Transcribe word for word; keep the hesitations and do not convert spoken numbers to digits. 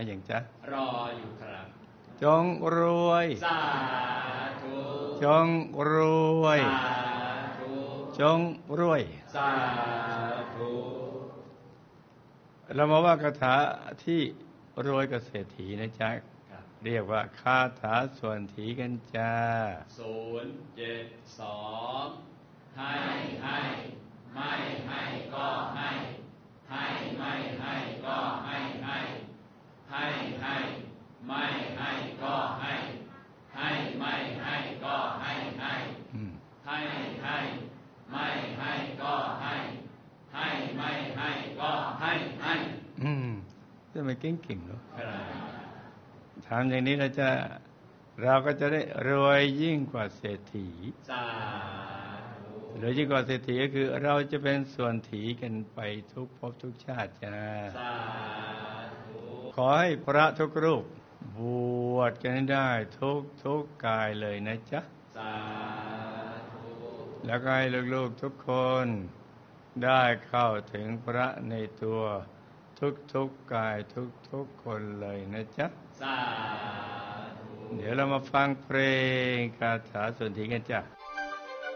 อย่างจ๊ะรออยู่ครับจงรวยสาธุจงรวยสาธุจงรวยสาธุเรามาว่าคาถาที่รวยกับเศรษฐีนะจ๊ะเรียกว่าคาถาส่วนถีกันจ้าศูนย์เจ็ดสองให้ให้ไม่ให้ก็ให้ให้ไม่ให้ก็ให้ให้ให้ให้ไม่ให้ก็ให้ให้ไม่ให้ก็ให้ให้ให้ให้ไม่ให้ก็ให้ให้ไม่ให้ก็ให้ให้อืมจะไม่เก่งๆเนาะทำอย่างนี้เราจะเราก็จะได้รวยยิ่งกว่าเศรษฐีรวยยิ่งกว่าเศรษฐีก็คือเราจะเป็นส่วนถีกันไปทุกภพทุกชาติจ้าขอให้พระทุกรูปบวชกันได้ทุกทุกกายเลยนะจ๊ะแล้วก็ให้ลูกๆทุกคนได้เข้าถึงพระในตัวทุกๆกายทุกๆคนเลยนะจ๊ะเดี๋ยวเรามาฟังเพลงคาถาส่วนถีกันจ้ะ